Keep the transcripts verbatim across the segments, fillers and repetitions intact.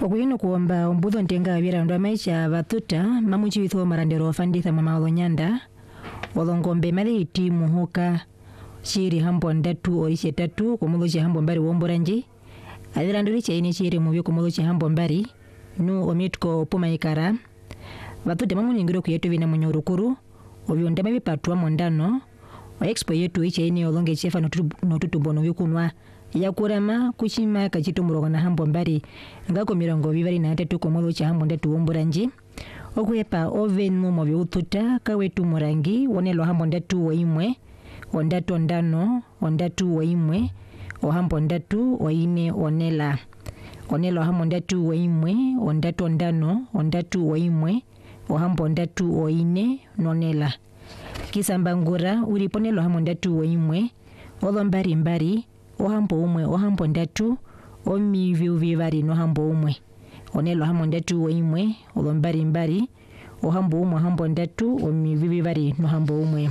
Okuyino kuomba ombuzo ntenga abira ndo maisha batuta mamuchi bitho marandero fanditha mama olonyanda olongombe mali iti muhuka shiri hambo ndatu orishe tatu kumulo chi hambo mbari womboranji abira ndori chaine shiri mubyo kumulo chi hambo mbari nu omitko puma ikara batuta mamunyingiro kuyetu bina munyorukuru obyo ndama bipatwa mondano o expo yetu ichaine olonge chefa notutumbono bikunwa yakurama kushima kachito murogana hambo mbari ngako mirongo bibari na tatu komodo cha hambo ndatu womboranji okuyepa ovenu mo byututa kawetu murangi wonelo hambo ndatu waimwe ondatu ndano ondatu waimwe o hambo ndatu waine onela onelo hambo ndatu waimwe ondatu ndano ondatu waimwe o hambo ndatu oine nonela kisambangura uliponelo hambo ndatu waimwe odo mbari mbari ohambo umwe ohambo ndatu omivyu vivari no hambo umwe onelo hambo ndatu oimwe olombari mbari ohambo umwe hambo ndatu omivyu vivari no hambo umwe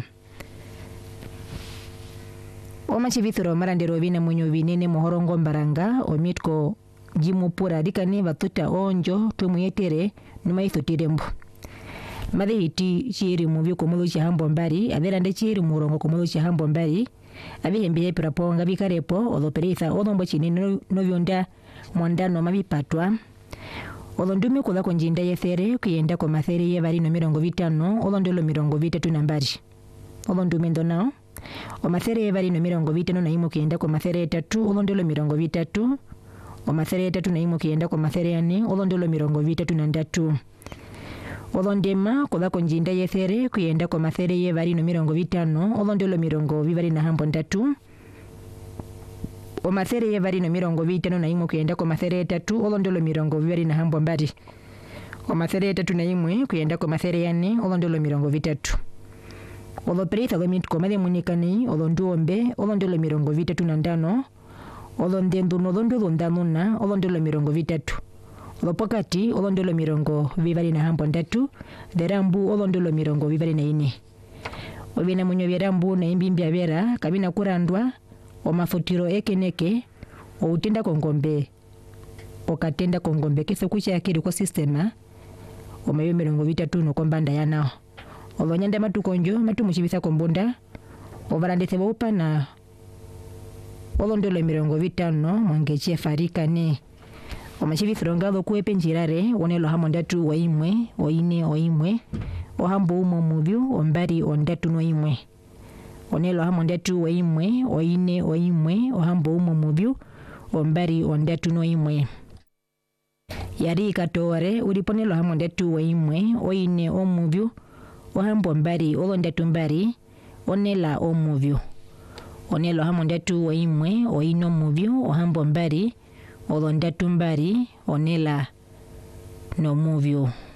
omachivithiro marandero bina munyo binene mohorongo mbaranga omitko jimupura dikane batuta onjo tumuyetere numaithutirembo madhihiti chiri muvyo komulo cha hambo mbari averande chiri murongo komulo cha hambo mbari abihembiye piraponga bikarepo oloperitha olombo chini novyonda mondano mabipatwa olondumi kula konjinda yethere kuyenda kwa mathere ye bari no mirongo vitano olondolo mirongo vitatu nambari olondumi ndonao o mathere ye bari no mirongo vitano na imo kuyenda kwa mathere tatu olondolo mirongo vitatu o mathere tatu na imo kuyenda kwa mathere ane olondolo mirongo vitatu na ndatu olondema kula konjinda yethere kuyenda kwa mathere ye bari no mirongo vitano olondolo mirongo vibari na hambo ndatu o mathere ye bari no mirongo vitano na imwe kuyenda kwa mathere tatu olondolo mirongo vibari na hambo mbari o mathere tatu na imwe kuyenda kwa mathere yane olondolo mirongo vitatu oloperitha lomitko mali munikani olonduombe olondolo mirongo vitatu na ndano olondendu nolondolo ndano na olondolo mirongo vitatu lopokati olondolo mirongo vibari na hambo ndatu derambu olondolo mirongo vibari na ine obina munyo byerambu na imbimbya bera kabina kurandwa omafutiro ekeneke outenda kongombe okatenda kongombe kese kucha yakiri ko sistema omayo mirongo vitatu no kombanda yanao olonyanda matukonjo matu muchibisa kombunda obarandete bopa na olondolo mirongo vitano mongeche farikane omachibithiro ngalo kuepe njirare wonelo hambo ndatu waimwe oine oimwe ohambo umo muvyu ombari ondatu no imwe onelo hambo ndatu waimwe oine oimwe ohambo umo muvyu ombari ondatu no imwe yari katore uliponelo hambo ndatu waimwe oine omuvyu ohambo mbari olondatu mbari onela omuvyu onelo hambo ndatu waimwe oine omuvyu ohambo mbari olondatu mbari onela no muvyo.